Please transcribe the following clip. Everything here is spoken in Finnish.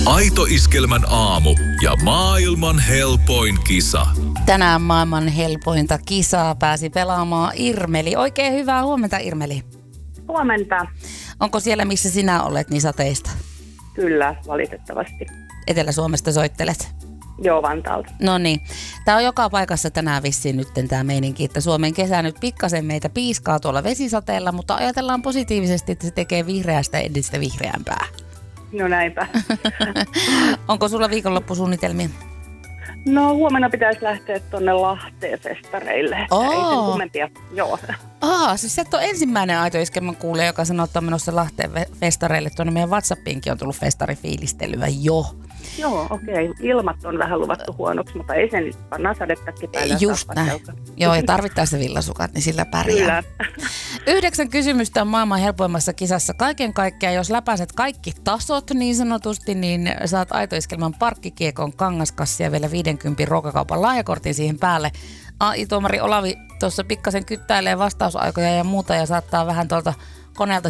Aito Iskelmän aamu ja maailman helpoin kisa. Tänään maailman helpointa kisaa pääsi pelaamaan Irmeli. Oikein hyvää huomenta, Irmeli. Huomenta. Onko siellä, missä sinä olet, niin sateista? Kyllä, valitettavasti. Etelä-Suomesta soittelet? Joo, Vantaalta. No niin. Tämä on joka paikassa tänään vissiin nyt tämä meininki, että Suomen kesä nyt pikkasen meitä piiskaa tuolla vesisateella, mutta ajatellaan positiivisesti, että se tekee vihreästä entistä vihreämpää. No näinpä. Onko sulla viikonloppusuunnitelmia? No huomenna pitäisi lähteä tuonne Lahteen festareille. Ei sen kummempia. Joo. Siis sä et ole ensimmäinen Aito Iskelmän kuulija, joka sanoo, että on menossa Lahteen festareille. Tuonne meidän WhatsAppiinkin on tullut festarifiilistelyä jo. Joo, okei. Ilmat on vähän luvattu huonoksi, mutta ei se nyt pannaan sadettakin päällä. Just näin. Joo, ja tarvittaessa villasukat, niin sillä pärjää. Kyllä. 9 kysymystä on maailman helpoimmassa kisassa. Kaiken kaikkiaan, jos läpäiset kaikki tasot niin sanotusti, niin saat Aito Iskelmän parkkikiekon, kangaskassi ja vielä 50 ruokakaupan lahjakortin siihen päälle. AI-tuomari Olavi tuossa pikkasen kyttäilee vastausaikoja ja muuta ja saattaa vähän tuolta koneelta